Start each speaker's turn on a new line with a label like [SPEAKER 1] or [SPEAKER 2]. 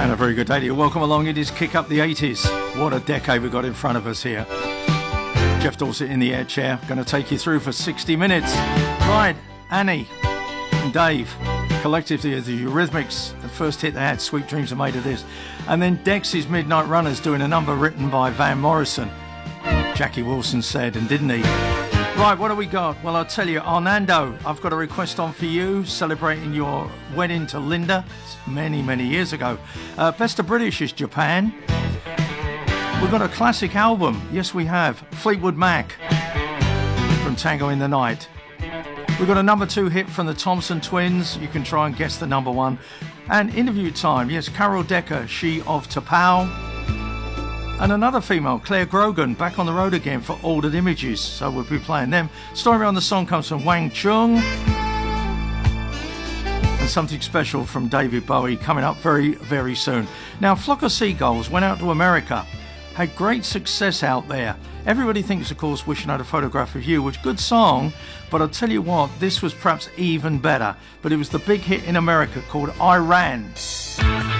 [SPEAKER 1] And a very good day to you. Welcome along. It is Kick Up the 80s. What a decade we've got in front of us here. Jeff Dorset in the air chair. Going to take you through for 60 minutes. Right, Annie and Dave, collectively the Eurythmics. The first hit they had, Sweet Dreams Are Made of This. And then Dexys Midnight Runners doing a number written by Van Morrison. Jackie Wilson said, and didn't he? Right, what do we got? Well, I'll tell you, Arnando, I've got a request on for you, celebrating your wedding to Linda many, many years ago. Best of British is Japan. We've got a classic album. Yes, we have. Fleetwood Mac from Tango in the Night. We've got a number 2 hit from the Thompson Twins. You can try and guess the number 1. And interview time. Yes, Carol Decker, she of Tapao. And another female, Claire Grogan, back on the road again for Altered Images. So we'll be playing them. Story on the song comes from Wang Chung. And something special from David Bowie coming up very, very soon. Now, Flock of Seagulls went out to America. Had great success out there. Everybody thinks, of course, Wishing I Had a Photograph of You, which good song. But I'll tell you what, this was perhaps even better. But it was the big hit in America called I Ran.